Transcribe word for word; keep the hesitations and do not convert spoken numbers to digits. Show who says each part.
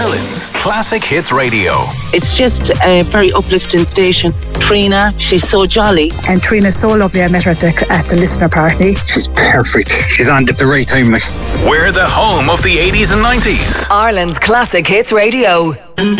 Speaker 1: Ireland's Classic Hits Radio.
Speaker 2: It's just a very uplifting station. Trina, she's so jolly.
Speaker 3: And Trina's so lovely. I met her at the, at the listener party.
Speaker 4: She's perfect. She's on at the right time. Like.
Speaker 1: We're the home of the eighties and nineties.
Speaker 5: Ireland's Classic Hits Radio.